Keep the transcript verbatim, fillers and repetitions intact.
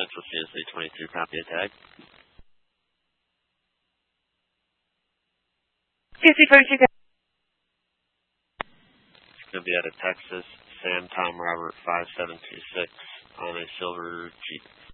Central C S A twenty-two, copy a tag. C S A forty-two. It's going to be out of Texas, Sam Tom Robert five seven two six on a silver Jeep.